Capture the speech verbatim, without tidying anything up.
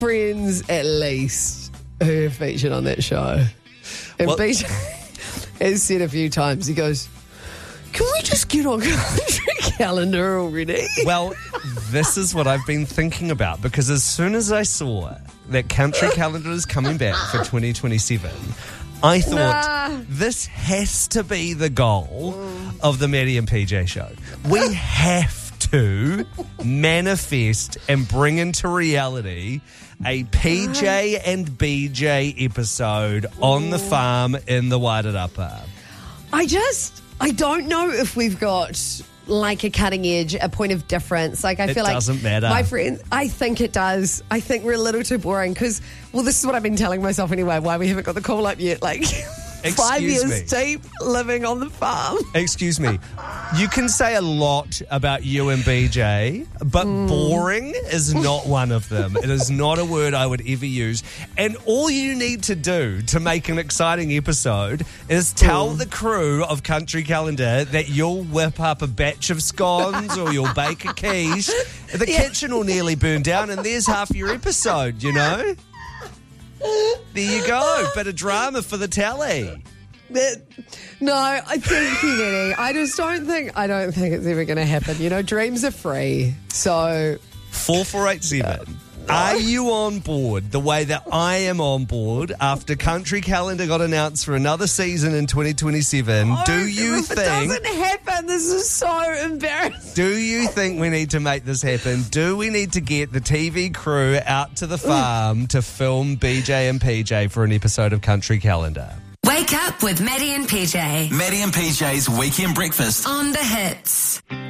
friends at least who have featured on that show. And Well- B J has said a few times, he goes, can we just get on Country Calendar already? Well, this is what I've been thinking about, because as soon as I saw that Country Calendar is coming back for twenty twenty-seven, I thought Nah. this has to be the goal of the Maddie and P J show. We have to manifest and bring into reality a P J and B J episode on the farm in the Wairarapa. I just, I don't know if we've got like a cutting edge, a point of difference. Like I It feel like doesn't matter. my friend, I think it does. I think we're a little too boring because, well, this is what I've been telling myself anyway, why we haven't got the call up yet. Like five Excuse years me. deep living on the farm. Excuse me. You can say a lot about you and B J, but boring is not one of them. It is not a word I would ever use. And all you need to do to make an exciting episode is tell the crew of Country Calendar that you'll whip up a batch of scones or you'll bake a quiche. The Yeah. kitchen will nearly burn down and there's half your episode, you know? There you go. Bit of drama for the tally. That- no, I think you, Nettie. I just don't think. I don't think it's ever going to happen. You know, dreams are free. So four four eight seven. Are you on board the way that I am on board after Country Calendar got announced for another season in twenty twenty-seven? Do you if it think doesn't happen, this is so embarrassing. Do you think we need to make this happen? Do we need to get the T V crew out to the farm to film B J and P J for an episode of Country Calendar? Wake up with Maddie and P J Maddie and P J's Weekend Breakfast. on the hits.